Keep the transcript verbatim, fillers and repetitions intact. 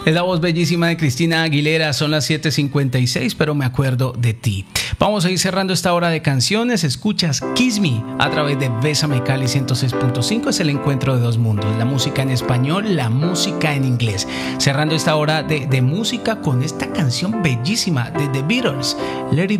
Es la voz bellísima de Cristina Aguilera. Son las siete cincuenta y seis, pero me acuerdo de ti. Vamos a ir cerrando esta hora de canciones. Escuchas Kiss Me a través de Bésame Cali ciento seis punto cinco. Es el encuentro de dos mundos, la música en español, la música en inglés. Cerrando esta hora de, de música con esta canción bellísima de The Beatles, Let It